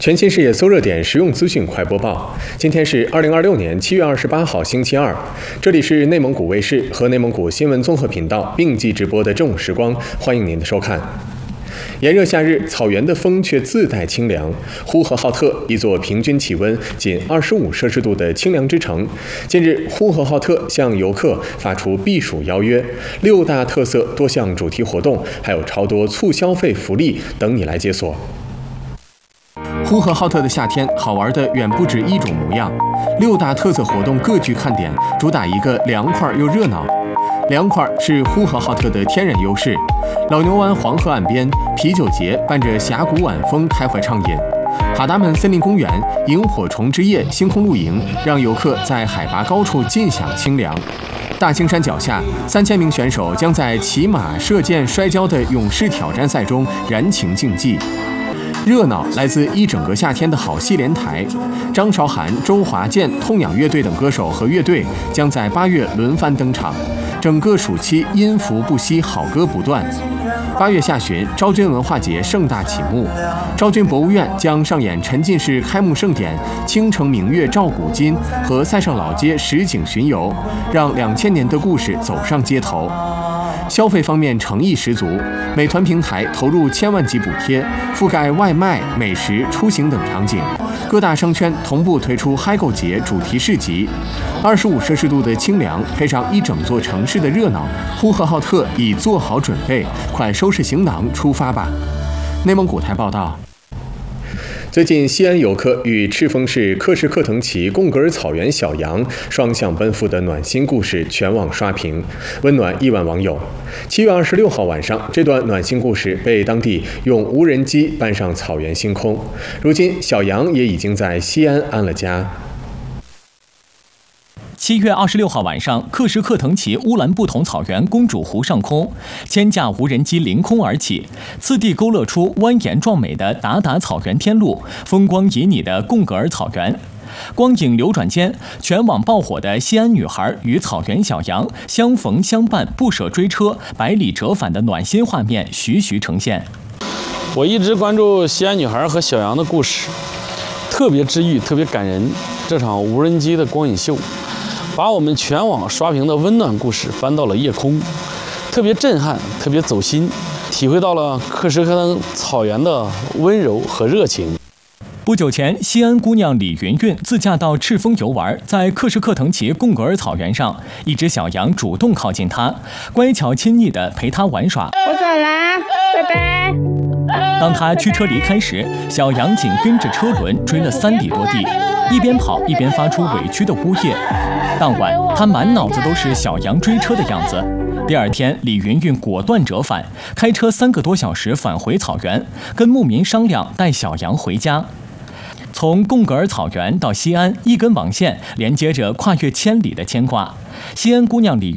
全新视野搜热点实用资讯快播报。今天是2026年7月28号，星期二。这里是内蒙古卫视和内蒙古新闻综合频道并机直播的正午时光，欢迎您的收看。炎热夏日，草原的风却自带清凉。呼和浩特，一座平均气温仅25摄氏度的清凉之城。近日，呼和浩特向游客发出避暑邀约，6大特色多项主题活动，还有超多促消费福利等你来解锁。呼和浩特的夏天好玩的远不止一种模样，6大特色活动各具看点，主打一个凉快又热闹。凉快是呼和浩特的天然优势，老牛湾黄河岸边，啤酒节伴着峡谷晚风开怀畅饮。哈达们森林公园萤火虫之夜星空露营，让游客在海拔高处尽享清凉。大青山脚下，3000名选手将在骑马、射箭、摔跤的勇士挑战赛中燃情竞技。热闹来自一整个夏天的好戏连台，张韶涵、周华健、痛仰乐队等歌手和乐队将在8月轮番登场，整个暑期音符不息，好歌不断。8月下旬，昭君文化节盛大启幕，昭君博物院将上演沉浸式开幕盛典《倾城明月照古今》和塞上老街实景巡游，让2000年的故事走上街头。消费方面诚意十足，美团平台投入1000万级补贴，覆盖外卖、美食、出行等场景。各大商圈同步推出嗨购节主题市集，25摄氏度的清凉配上一整座城市的热闹，呼和浩特已做好准备，快收拾行囊出发吧。内蒙古台报道。最近，西安游客与赤峰市克什克腾旗贡格尔草原小羊双向奔赴的暖心故事全网刷屏，温暖亿万网友。7月26号晚上，这段暖心故事被当地用无人机搬上草原星空。如今，小羊也已经在西安安了家。 7月26号晚上，克什克腾旗乌兰布统草原公主湖上空，1000架无人机凌空而起，次第勾勒出蜿蜒壮美的达达草原天路，风光旖旎的贡格尔草原。光影流转间，全网爆火的西安女孩与草原小羊相逢相伴，不舍追车，百里折返的暖心画面徐徐呈现。 我一直关注西安女孩和小羊的故事，特别治愈，特别感人。这场无人机的光影秀，把我们全网刷屏的温暖故事搬到了夜空，特别震撼，特别走心，体会到了克什克腾草原的温柔和热情。 不久前，西安姑娘李云云自驾到赤峰游玩，在克什克腾旗贡格尔草原上，一只小羊主动靠近她，乖巧亲昵地陪她玩耍。 我走啦，拜拜。 当她驱车离开时，小羊紧跟着车轮追了3里多地，一边跑一边发出委屈的呜咽。当晚，她满脑子都是小羊追车的样子。第二天，李云云果断折返，开车3个多小时返回草原，跟牧民商量带小羊回家。从贡格尔草原到西安，一根网线连接着跨越千里的牵挂。西安姑娘李